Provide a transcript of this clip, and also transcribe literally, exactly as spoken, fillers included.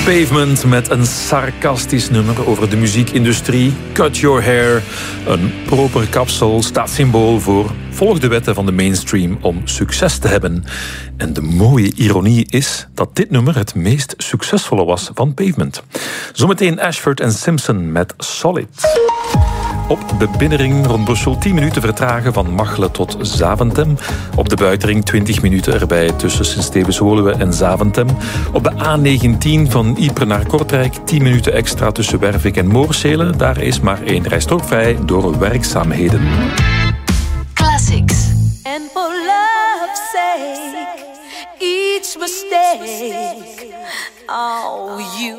Pavement met een sarcastisch nummer over de muziekindustrie. Cut your hair. Een proper kapsel staat symbool voor volg de wetten van de mainstream om succes te hebben. En de mooie ironie is dat dit nummer het meest succesvolle was van Pavement. Zometeen Ashford en Simpson met Solid. Op de binnenring rond Brussel tien minuten vertragen van Machelen tot Zaventem. Op de buitenring twintig minuten erbij tussen Sint-Stevens-Woluwe en Zaventem. Op de A negentien van Ypres naar Kortrijk tien minuten extra tussen Wervik en Moorsele. Daar is maar één rijstrook vrij door werkzaamheden. Classics. And for love's sake, each mistake, oh, you